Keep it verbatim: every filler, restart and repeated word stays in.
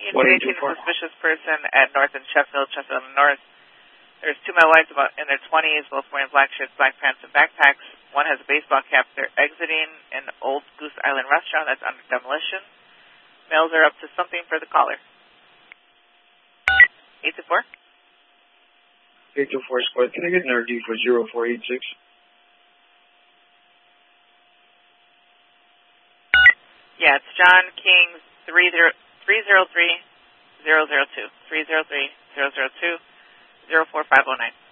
one eight two four. Suspicious person at North and Sheffield, Sheffield and North. There's two male whites about in their twenties, both wearing black shirts, black pants, and backpacks. One has a baseball cap. They're exiting an old Goose Island restaurant that's under demolition. Males are up to something for the caller. eight two four? eight two four squad. Can I get an R D for zero four eight six? Yeah, it's John King three zero three zero three zero zero two. three zero three zero zero two zero four five zero nine.